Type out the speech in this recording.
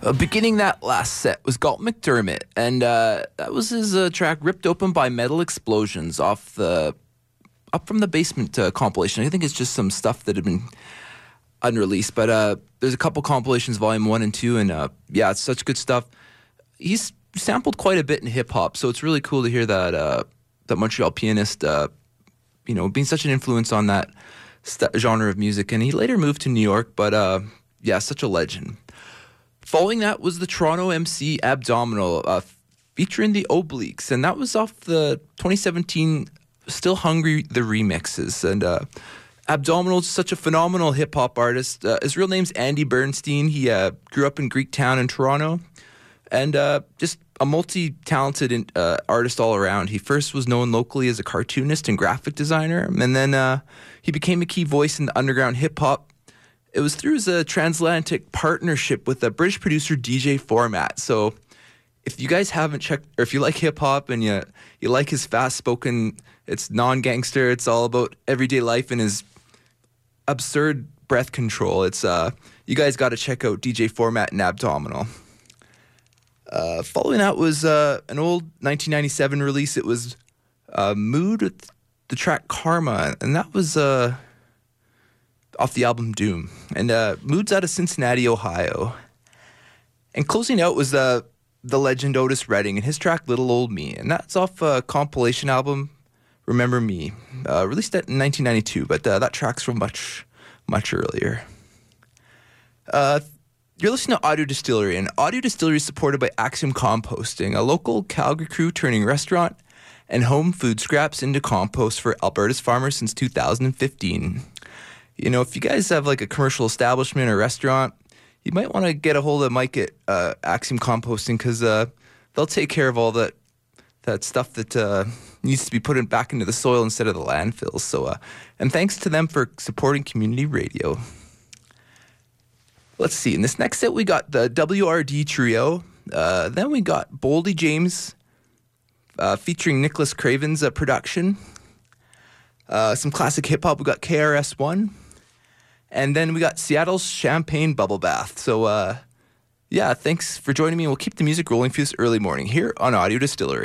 Beginning that last set was Galt McDermott, and that was his track "Ripped Open by Metal Explosions" off the Up from the Basement compilation. I think it's just some stuff that had been unreleased, but there's a couple compilations, volume 1 and 2, and yeah, it's such good stuff. He's sampled quite a bit in hip hop, so it's really cool to hear that that Montreal pianist, being such an influence on that genre of music. And he later moved to New York, but yeah, such a legend. Following that was the Toronto MC Abdominal, featuring the Obliques, and that was off the 2017 Still Hungry, the remixes. And Abdominal is such a phenomenal hip-hop artist. His real name's Andy Bernstein. He grew up in Greektown in Toronto, and just a multi-talented artist all around. He first was known locally as a cartoonist and graphic designer, and then he became a key voice in the underground hip-hop. It was through his transatlantic partnership with the British producer DJ Format. So if you guys haven't checked, or if you like hip-hop and you like his fast-spoken, it's non-gangster, it's all about everyday life and his absurd breath control, it's you guys got to check out DJ Format and Abdominal. Following that was an old 1997 release. It was Mood with the track Karma, and that was off the album Doom. And Mood's out of Cincinnati, Ohio. And closing out was the legend Otis Redding and his track Little Old Me, and that's off a compilation album, Remember Me, released in 1992, but that track's from much earlier. You're listening to Audio Distillery, and Audio Distillery is supported by Axiom Composting, a local Calgary crew turning restaurant and home food scraps into compost for Alberta's farmers since 2015. If you guys have like a commercial establishment or restaurant, you might want to get a hold of Mike at Axiom Composting, because they'll take care of all that stuff that needs to be put back into the soil instead of the landfills. So, and thanks to them for supporting community radio. Let's see. In this next set, we got the WRD Trio. Then we got Boldy James featuring Nicholas Craven's production. Some classic hip-hop. We got KRS-One. And then we got Seattle's Champagne Bubble Bath. So, yeah, thanks for joining me. We'll keep the music rolling for this early morning here on Audio Distillery.